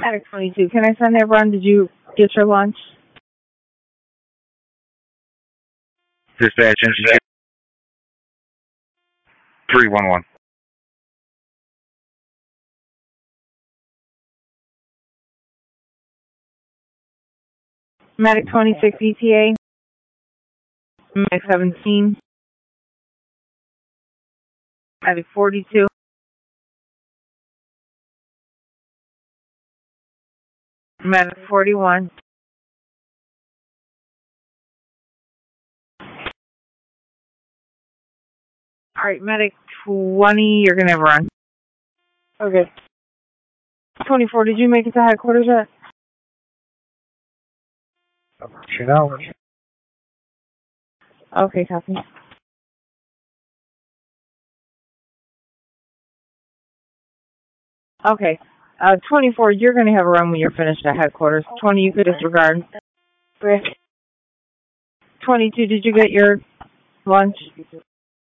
Medic 22, can I send everyone? Did you get your lunch? Dispatch, engine 311. Medic 26 ETA. Medic 17. Medic 42. Medic 41. Alright, Medic 20, you're gonna run. Okay. 24, did you make it to headquarters yet? You know. Okay, copy. Okay. 24, you're gonna have a run when you're finished at headquarters. 20, you could disregard. 22, did you get your lunch?